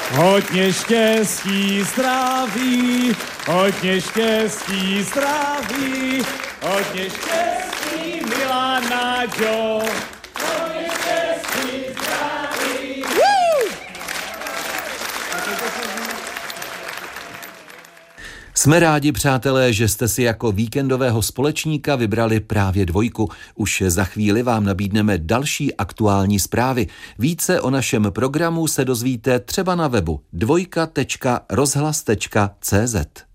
Hodně štěstí, zdraví, hodně štěstí, zdraví, hodně štěstí, milá Náďo. Hodně štěstí, zdraví. Jsme rádi, přátelé, že jste si jako víkendového společníka vybrali právě Dvojku. Už za chvíli vám nabídneme další aktuální zprávy. Více o našem programu se dozvíte třeba na webu dvojka.rozhlas.cz.